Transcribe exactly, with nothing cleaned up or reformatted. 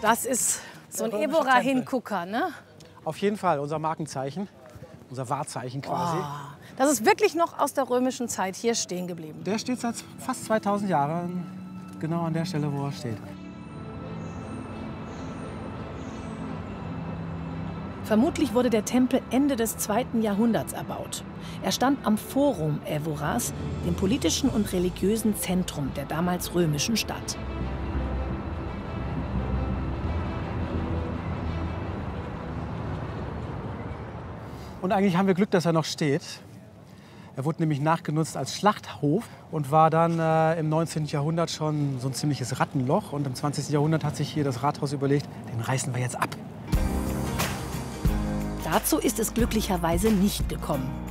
Das ist so ein Evora-Hingucker, ne? Auf jeden Fall, unser Markenzeichen, unser Wahrzeichen quasi. Oh, das ist wirklich noch aus der römischen Zeit hier stehen geblieben. Der steht seit fast zweitausend Jahren genau an der Stelle, wo er steht. Vermutlich wurde der Tempel Ende des zweiten Jahrhunderts erbaut. Er stand am Forum Evoras, dem politischen und religiösen Zentrum der damals römischen Stadt. Und eigentlich haben wir Glück, dass er noch steht. Er wurde nämlich nachgenutzt als Schlachthof und war dann äh, im neunzehnten Jahrhundert schon so ein ziemliches Rattenloch. Und im zwanzigsten Jahrhundert hat sich hier das Rathaus überlegt, den reißen wir jetzt ab. Dazu ist es glücklicherweise nicht gekommen.